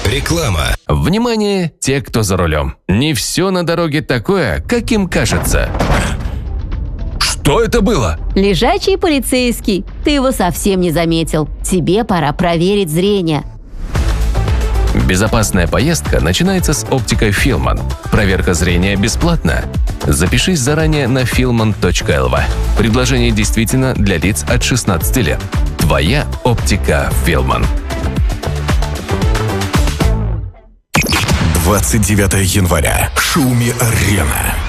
Реклама. Внимание, те, кто за рулем. Не все на дороге такое, каким кажется. Что это было? Лежачий полицейский. Ты его совсем не заметил. Тебе пора проверить зрение. Безопасная поездка начинается с оптикой Филман. Проверка зрения бесплатна. Запишись заранее на filman.lv. Предложение действительно для лиц от 16 лет. Твоя оптика Филман. 29 января. Шуми-Арена.